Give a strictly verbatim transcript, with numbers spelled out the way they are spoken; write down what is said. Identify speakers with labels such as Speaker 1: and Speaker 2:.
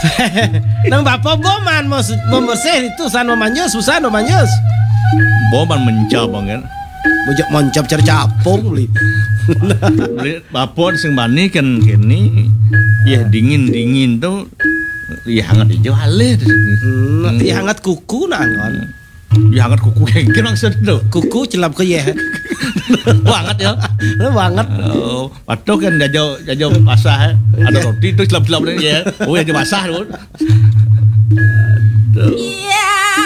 Speaker 1: Nang bapak boman mau mau bersih itu sano manyus susah no manyus.
Speaker 2: Boman mencap banget.
Speaker 1: Bojok moncap cari capung li.
Speaker 2: Bapak sing bani kan kini ya dingin-dingin tuh ya hangat dijual
Speaker 1: hmm, ya hangat kuku nangon.
Speaker 2: Ya hangat kuku kayak gini maksud tuh.
Speaker 1: Kuku celap ke ya.
Speaker 2: Banget ya.
Speaker 1: Banget.
Speaker 2: Oh, patuh kan jauh jauh basah. Ada roti tuh celap-celap ya. Oh ya basah tuh. Aduh.